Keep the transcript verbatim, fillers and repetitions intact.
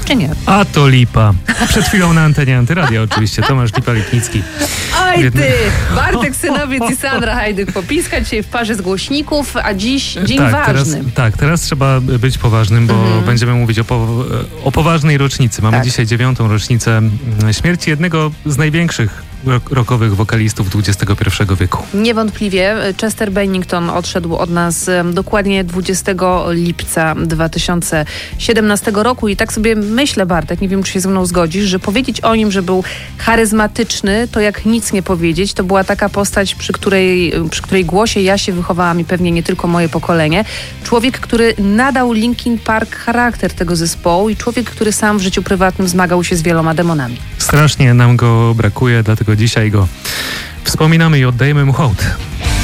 czy nie? A to lipa. Przed chwilą na antenie Antyradia oczywiście. Tomasz Lipa-Lipnicki. Oj Jedno... ty! Bartek Synowiec i Sandra Hajduk-Popiska dzisiaj w parze z głośników, a dziś dzień tak, ważny. Teraz, tak, teraz trzeba być poważnym, bo mhm. będziemy mówić o, po, o poważnej rocznicy. Mamy tak. dzisiaj dziewiątą rocznicę śmierci jednego z największych rockowych wokalistów dwudziestego pierwszego wieku. Niewątpliwie Chester Bennington odszedł od nas dokładnie dwudziestego lipca dwa tysiące siedemnastego roku i tak sobie myślę, Bartek, nie wiem, czy się ze mną zgodzisz, że powiedzieć o nim, że był charyzmatyczny, to jak nic nie powiedzieć. To była taka postać, przy której, przy której głosie ja się wychowałam i pewnie nie tylko moje pokolenie. Człowiek, który nadał Linkin Park charakter tego zespołu i człowiek, który sam w życiu prywatnym zmagał się z wieloma demonami. Strasznie nam go brakuje, dlatego dzisiaj go wspominamy i oddajemy mu hołd.